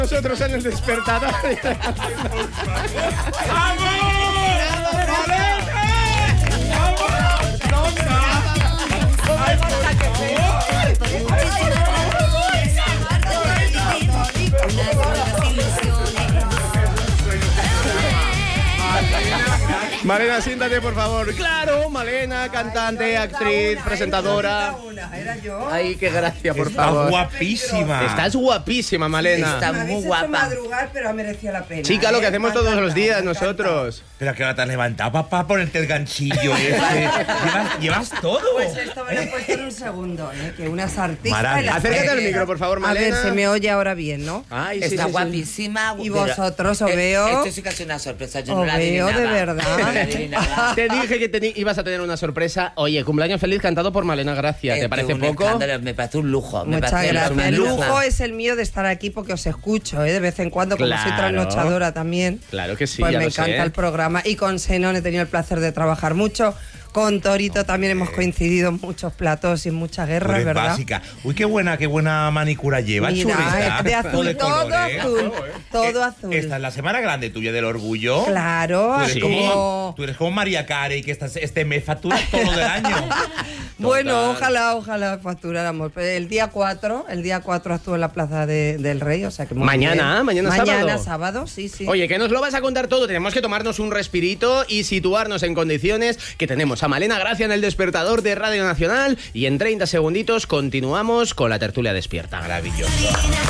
Nosotros en el despertador. Malena, siéntate, por favor. Claro, Malena, cantante, actriz, presentadora. ¿Era yo? Ay, qué gracia, por favor. Estás guapísima. Estás guapísima, Malena. Está muy guapa. madrugar, pero ha merecido la pena. Chica, lo que hacemos todos los días nosotros. Pero que ahora te has levantado, papá, ponerte el ganchillo ese. ¿Llevas todo? Pues esto me lo he puesto en un segundo, que unas artistas... Maravilla. Acércate al micro, por favor, Malena. A ver, se me oye ahora bien, ¿no? Ay, sí, Está sí, sí. guapísima. Y vosotros os veo... Esto sí que ha sido una sorpresa, yo no Os la veo adivinaba. de verdad. No la adivinaba. Te dije que ibas a tener una sorpresa. Oye, cumpleaños feliz cantado por Malena Gracia. ¿Te parece Un poco? escándalo, me parece un lujo. me Muchas parece gracias. una El lujo. lujo es el mío de estar aquí porque os escucho, de vez en cuando, como soy Claro. trasnochadora también. Claro que sí, Pues ya me lo sé. encanta el programa. Y con Xenón he tenido el placer de trabajar mucho. Con Torito también hemos coincidido en muchos platos y en muchas Tú guerras, eres ¿verdad? básica. Uy, qué buena manicura lleva, Mira, chulita. es de azul, todo colores. azul, todo azul. Esta es la semana grande tuya del orgullo. Claro, Tú eres, así como, como... tú eres como María Carey, que este mes facturas todo lo del año. Bueno, Total. ojalá facturáramos. El día 4 actúo en la Plaza del Rey, o sea que muy Mañana, bien. mañana sábado. sábado, sí. Oye, que nos lo vas a contar todo. Tenemos que tomarnos un respirito y situarnos en condiciones que tenemos a Malena Gracia en el despertador de Radio Nacional y en 30 segunditos continuamos con la tertulia despierta. Maravilloso.